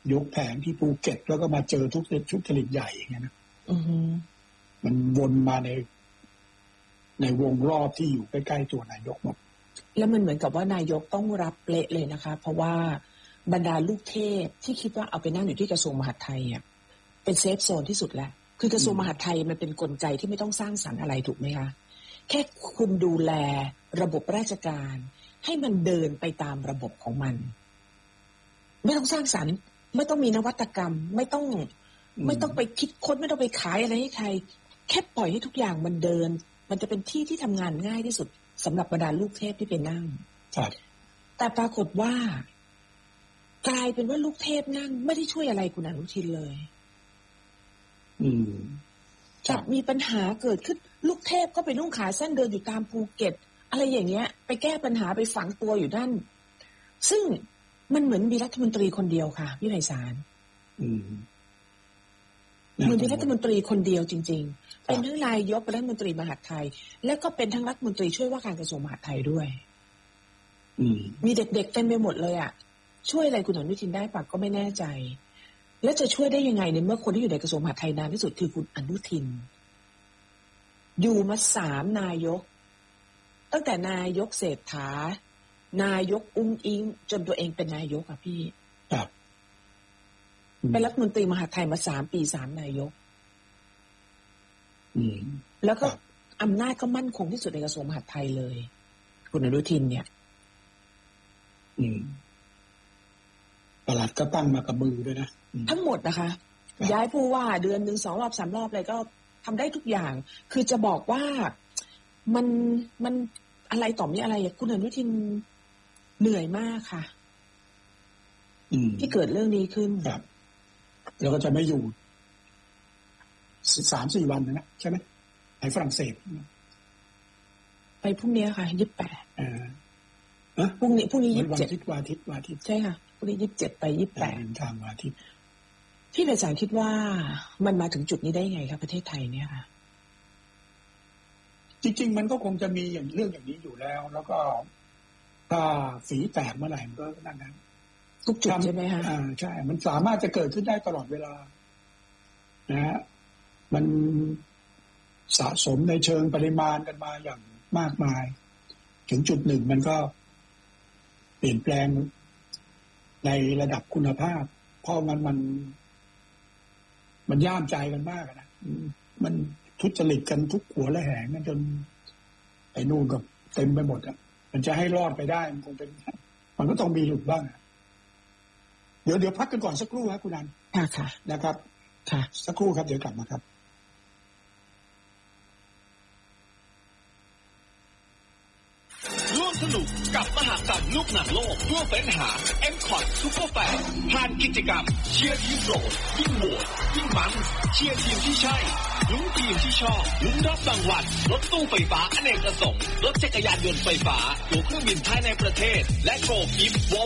ยกแผงที่ภูเก็ตแล้วก็มาเจอทุกจริตใหญ่อย่างเงี้ยนะมันวนมาในวงรอบที่อยู่ใกล้ๆตัวนายกหมดแล้วมันเหมือนกับว่านายกต้องรับเละเลยนะคะเพราะว่าบรรดาลูกเทพที่คิดว่าเอาไปนั่งอยู่ที่กระทรวงมหาดไทยอ่ะเป็นเซฟโซนที่สุดแล้วคือกระทรวงมหาดไทยมันเป็นกลไกที่ไม่ต้องสร้างสรรค์อะไรถูกไหมคะแค่คุณดูแลระบบราชการให้มันเดินไปตามระบบของมันไม่ต้องสร้างสรรค์ไม่ต้องมีนวัตกรรมไม่ต้องไปคิดค้นไม่ต้องไปขายอะไรให้ใครแค่ปล่อยให้ทุกอย่างมันเดินมันจะเป็นที่ที่ทำงานง่ายที่สุดสำหรับบรรดาลูกเทพที่ไปนั่งแต่ปรากฏว่ากลายเป็นว่าลูกเทพนั่งไม่ได้ช่วยอะไรคุณอนุทินเลยจะมีปัญหาเกิดขึ้นลูกเทพก็ไปนุ่งขาสั้นเดินอยู่ตามภูเก็ตอะไรอย่างเงี้ยไปแก้ปัญหาไปฝังตัวอยู่นั่นซึ่งมันเหมือนมีรัฐมนตรีคนเดียวค่ะพี่ไพศาลเหมือนมีรัฐมนตรีคนเดียวจริงๆเป็นทั้งนายกเป็นรัฐมนตรีมหาดไทยแล้วก็เป็นทั้งรัฐมนตรีช่วยว่าการกระทรวงมหาดไทยด้วยมีเด็กๆเต็มไปหมดเลยอ่ะช่วยอะไรคุณอนุทินได้ปะก็ไม่แน่ใจแล้วจะช่วยได้ยังไงในเมื่อคนที่อยู่ในกระทรวงมหาดไทยนานที่สุดคือคุณอนุทินอยู่มา3 นายกตั้งแต่นายกเศรษฐานายกอุ้งอิงจนตัวเองเป็นนายกอ่ะพี่เป็นรัฐมนตรีมหาดไทยมา3 ปี3 นายกแล้วก็อำนาจก็มั่นคงที่สุดในกระทรวงมหาดไทยเลยคุณอนุทินเนี่ยปลัดก็ตั้งมากับมือด้วยนะทั้งหมดนะคะย้ายผู้ว่าเดือน1 2 รอบ 3 รอบอะไรก็ทำได้ทุกอย่างคือจะบอกว่ามันอะไรต่อมีอะไรคุณอนุทินเหนื่อยมากค่ะที่เกิดเรื่องนี้ขึ้นครับแล้วก็จะไม่อยู่3-4 วันนะใช่ไหมไปฝรั่งเศสไปพรุ่งนี้ค่ะ28พรุ่งนี้27 วันอาทิตย์ใช่ค่ะพรุ่งนี้27ไป28 ทางวันอาทิตย์พี่ไพศาลคิดว่ามันมาถึงจุดนี้ได้ไงครับประเทศไทยเนี่ยค่ะจริงๆมันก็คงจะมีเรื่องอย่างนี้อยู่แล้วแล้วก็ถ้าฝีแตกเมื่อไหร่มันก็นั่นนะทุกจุดใช่ไหมคะใช่มันสามารถจะเกิดขึ้นได้ตลอดเวลานะฮะมันสะสมในเชิงปริมาณกันมาอย่างมากมายถึงจุดหนึ่งมันก็เปลี่ยนแปลงในระดับคุณภาพเพราะมันย่ามใจกันมากนะมันทุจริตกันทุกหัวและแหงกันจนไอ้นู่นก็เต็มไปหมดอ่ะมันจะให้รอดไปได้มันคงเป็นมันก็ต้องมีหลุดบ้างเดี๋ยวพักกันก่อนสักครู่ครับคุณนันค่ะนะครับค่ะสักครู่ครับเดี๋ยวกลับมาครับร่วมสนุกกับมหกรรมลูกหนังโลกร่วมเฟ้นหา M-Cot Super Fan ผ่านกิจกรรมเชียร์ทีมโปรดยิ่งโหวตยิ่งมันเชียร์ทีมที่ใช่ลุ้นทีมที่ชอบลุ้นรับรางวัลรถตู้ไฟฟ้าอเนกประสงค์รถจักรยานยนต์ไฟฟ้าตั๋วเครื่องบินภายในประเทศและโกลกิฟต์วอล